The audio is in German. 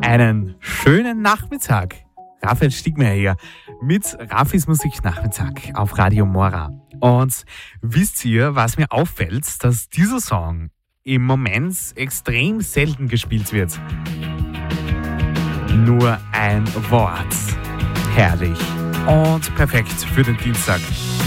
Einen schönen Nachmittag. Raphael Stigmeier hier mit Rafis Musiknachmittag auf Radio Mora. Und wisst ihr, was mir auffällt, dass dieser Song im Moment extrem selten gespielt wird? Nur ein Wort. Herrlich und perfekt für den Dienstag.